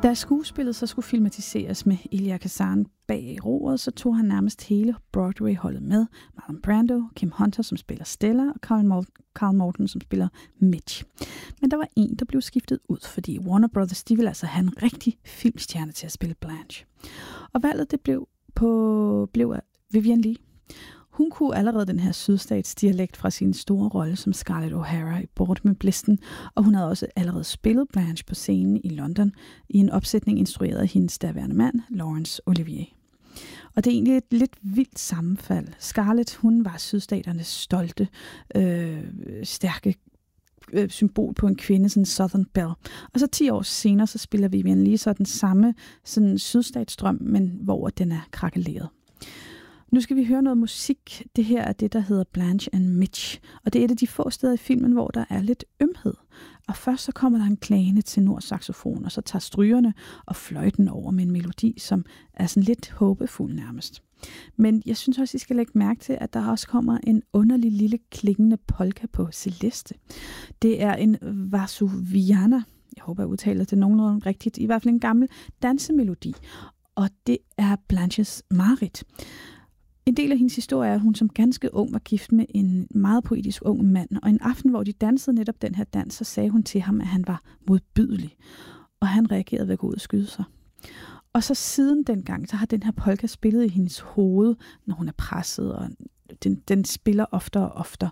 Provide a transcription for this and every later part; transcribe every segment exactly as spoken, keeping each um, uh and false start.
Da skuespillet så skulle filmatiseres med Elia Kazan bag roret, så tog han nærmest hele Broadway-holdet med. Marlon Brando, Kim Hunter, som spiller Stella, og Carl, Carl Morton, som spiller Mitch. Men der var en, der blev skiftet ud, fordi Warner Brothers, de ville altså have en rigtig filmstjerne til at spille Blanche. Og valget, det blev, på, blev af Vivien Leigh. Hun kunne allerede den her sydstatsdialekt fra sin store rolle som Scarlett O'Hara i Bort med Blisten, og hun havde også allerede spillet Blanche på scenen i London i en opsætning instrueret af hendes daværende mand, Laurence Olivier. Og det er egentlig et lidt vildt sammenfald. Scarlett, hun var sydstaternes stolte, øh, stærke øh, symbol på en kvinde, sådan Southern Belle. Og så ti år senere, så spiller Vivien Leigh så den samme sådan sydstatsdrøm, men hvor den er krakeleret. Nu skal vi høre noget musik. Det her er det, der hedder Blanche and Mitch. Og det er et af de få steder i filmen, hvor der er lidt ømhed. Og først så kommer der en klagende tenorsaxofon, og så tager strygerne og fløjten over med en melodi, som er sådan lidt håbefuld nærmest. Men jeg synes også, I skal lægge mærke til, at der også kommer en underlig lille klingende polka på Celeste. Det er en Vasuviana. Jeg håber, jeg udtaler det nogenlunde rigtigt. I hvert fald en gammel dansemelodi. Og det er Blanches mareridt. En del af hendes historie er, at hun som ganske ung var gift med en meget poetisk ung mand, og en aften, hvor de dansede netop den her dans, så sagde hun til ham, at han var modbydelig, og han reagerede ved at gå ud og skyde sig. Og så siden dengang, så har den her polka spillet i hendes hoved, når hun er presset, og den, den spiller oftere og oftere.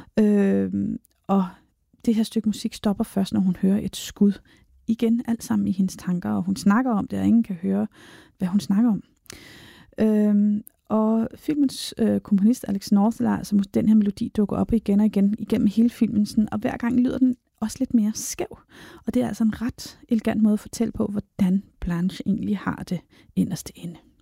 Øh, og det her stykke musik stopper først, når hun hører et skud. Igen alt sammen i hendes tanker, og hun snakker om det, og ingen kan høre, hvad hun snakker om. Øh, Og filmens øh, komponist Alex North lader altså den her melodi dukker op igen og igen igennem hele filmen, sådan, og hver gang lyder den også lidt mere skæv. Og det er altså en ret elegant måde at fortælle på, hvordan Blanche egentlig har det inderst inde.